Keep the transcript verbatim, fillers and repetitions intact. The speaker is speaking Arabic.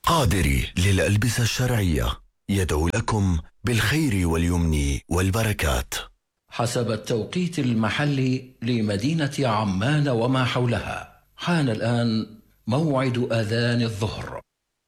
قادري للألبسة الشرعية يدعو لكم بالخير واليمن والبركات. حسب التوقيت المحلي لمدينة عمان وما حولها، حان الآن موعد أذان الظهر.